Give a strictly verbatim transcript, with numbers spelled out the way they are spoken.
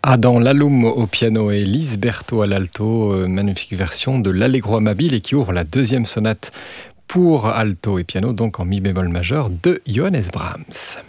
Adam Laloum au piano et Lise Berthaud à l'alto, euh, magnifique version de l'Allegro amabile et qui ouvre la deuxième sonate pour alto et piano, donc en mi bémol majeur de Johannes Brahms.